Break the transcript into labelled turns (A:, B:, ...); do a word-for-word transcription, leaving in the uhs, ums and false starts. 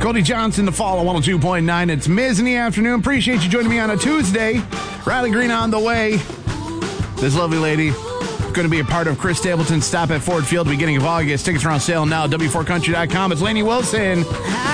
A: Cody Johnson to follow one oh two point nine. It's Miz in the afternoon. Appreciate you joining me on a Tuesday. Riley Green on the way. This lovely lady going to be a part of Chris Stapleton's Stop at Ford Field beginning of August. Tickets are on sale now at W four country dot com. It's Lainey Wilson.